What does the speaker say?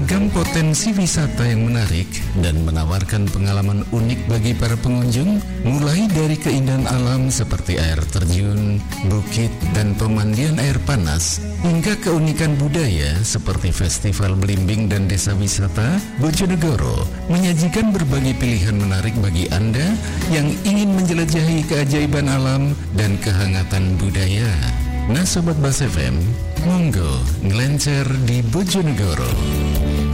beragam potensi wisata yang menarik dan menawarkan pengalaman unik bagi para pengunjung, mulai dari keindahan alam seperti air terjun, bukit, dan pemandian air panas, hingga keunikan budaya seperti festival belimbing dan desa wisata. Bojonegoro menyajikan berbagai pilihan menarik bagi Anda yang ingin menjelajahi keajaiban alam dan kehangatan budaya. Nah Sobat Bas FM, monggo ngelencer di Bojonegoro.